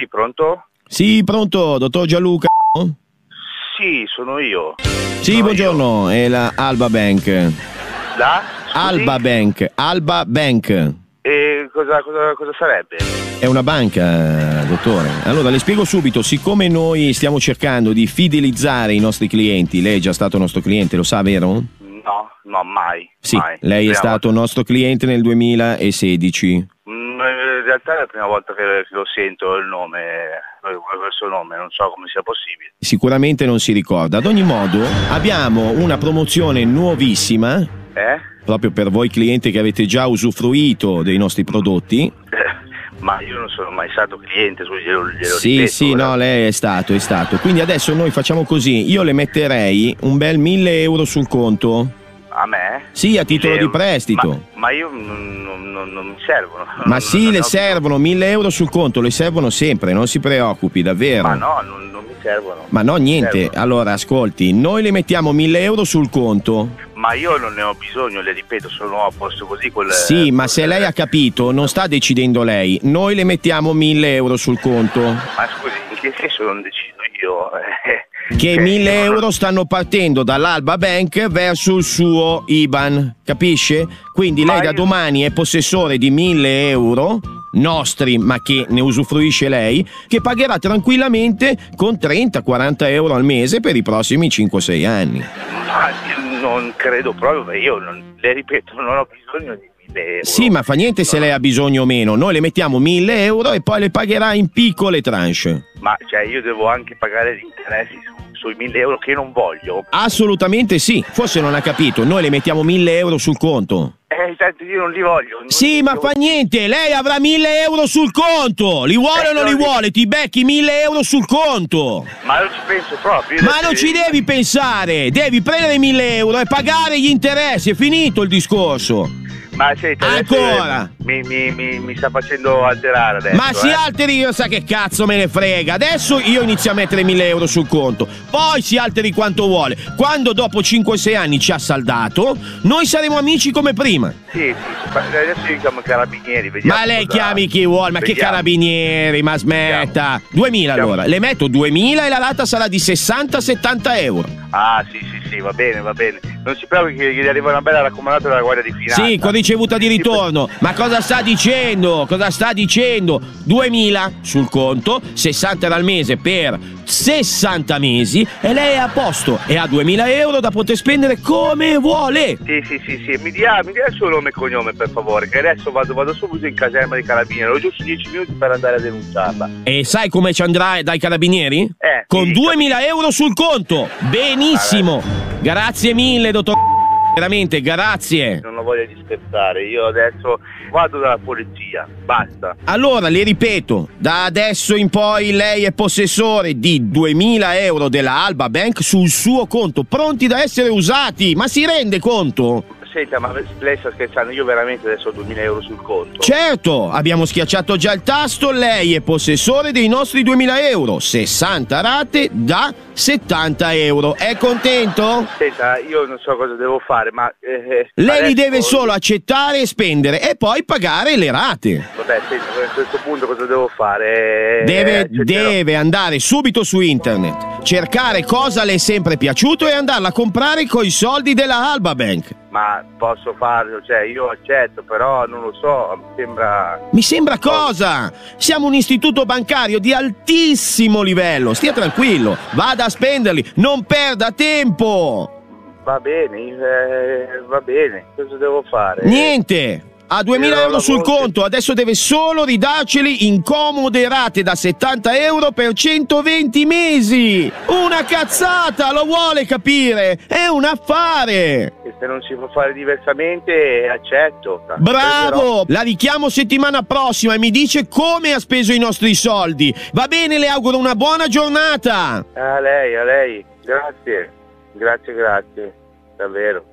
pronto? Sì, pronto, dottor Gianluca? Sì, sono io. Sì, Sono buongiorno, è la Alba Bank. La? Scusi? Alba Bank. E cosa sarebbe? È una banca, dottore. Allora, le spiego subito, siccome noi stiamo cercando di fidelizzare i nostri clienti, lei è già stato nostro cliente, lo sa, vero? No, mai. Sì, mai. lei è stato nostro cliente nel 2016. In realtà è la prima volta che lo sento il nome, questo nome, non so come sia possibile. Sicuramente non si ricorda. Ad ogni modo, abbiamo una promozione nuovissima, proprio per voi clienti che avete già usufruito dei nostri prodotti. Ma io non sono mai stato cliente, glielo Sì, ripeto, sì, no, lei è stato. Quindi adesso noi facciamo così, io le metterei un bel 1.000 euro sul conto. A me? Sì, a titolo di prestito. Ma io non mi servono. Ma sì, le servono 1.000 euro sul conto, le servono sempre, non si preoccupi, davvero. Ma no, non mi servono. Ma no, niente. Allora, ascolti, noi le mettiamo 1.000 euro sul conto. Ma io non ne ho bisogno, le ripeto, sono a posto così con Sì, ma se lei ha capito, non sta decidendo lei. Noi le mettiamo 1.000 euro sul conto. Ma scusi, in che senso non decido io? Che 1.000 euro stanno partendo dall'Alba Bank verso il suo IBAN, capisce? Quindi lei da domani è possessore di 1.000 euro nostri, ma che ne usufruisce lei, che pagherà tranquillamente con 30-40 euro al mese per i prossimi 5-6 anni. Ma non credo proprio, io le ripeto, non ho bisogno di 1.000 euro. Sì, ma fa niente se lei ha bisogno o meno, noi le mettiamo 1.000 euro e poi le pagherà in piccole tranche. Ma cioè io devo anche pagare gli interessi sui 1.000 euro che non voglio? Assolutamente sì, forse non ha capito, noi le mettiamo 1.000 euro sul conto. Senti, io non li voglio. Sì, ma fa niente, lei avrà 1.000 euro sul conto. Li vuole o non li vuole? Ti becchi 1.000 euro sul conto. Ma non ci penso proprio. Ma non ci devi pensare, devi prendere 1.000 euro e pagare gli interessi, è finito il discorso. Ma senti, ancora mi sta facendo alterare adesso. Ma si alteri, io sa che cazzo me ne frega. Adesso io inizio a mettere 1.000 euro sul conto, poi si alteri quanto vuole. Quando dopo 5-6 anni ci ha saldato, noi saremo amici come prima. Sì, adesso io chiamo i carabinieri, vediamo. Ma lei chiami chi vuole, ma vediamo. Che carabinieri, ma smetta. 2.000 allora, le metto 2.000 e la rata sarà di 60-70 euro. Ah, sì, va bene. Non si preoccupi che gli arriva una bella raccomandata dalla Guardia di Finanza. Sì, con ricevuta di ritorno. Ma cosa sta dicendo? 2.000 sul conto, 60 al mese per 60 mesi e lei è a posto e ha 2.000 euro da poter spendere come vuole. Sì, mi dia il suo nome e cognome per favore, che adesso vado subito in caserma dei carabinieri, ho giusto 10 minuti per andare a denunciarla. E sai come ci andrà dai carabinieri? Con 2.000 euro sul conto. Benissimo. Grazie mille, dottor. Veramente, grazie. Non ho voglia di scherzare, io adesso vado dalla polizia, basta. Allora, le ripeto, da adesso in poi lei è possessore di 2.000 euro della Alba Bank sul suo conto, pronti da essere usati, ma si rende conto? Senta, ma lei sta scherzando, io veramente adesso ho 2.000 euro sul conto. Certo, abbiamo schiacciato già il tasto, lei è possessore dei nostri 2.000 euro, 60 rate da 70 euro. È contento? Senta, io non so cosa devo fare, ma... lei li deve solo accettare e spendere e poi pagare le rate. Vabbè, senta, a questo punto cosa devo fare? Deve andare subito su internet, cercare cosa le è sempre piaciuto e andarla a comprare con i soldi della Alba Bank. Ma posso farlo, cioè io accetto, però non lo so, Mi sembra cosa? Siamo un istituto bancario di altissimo livello, stia tranquillo, vada a spenderli, non perda tempo. Va bene, cosa devo fare? Niente! Ha 2.000 euro sul conto, adesso deve solo ridarceli in comode rate da 70 euro per 120 mesi! Una cazzata, lo vuole capire? È un affare! E se non si può fare diversamente, accetto. Bravo! La richiamo settimana prossima e mi dice come ha speso i nostri soldi. Va bene, le auguro una buona giornata! A lei, grazie, davvero.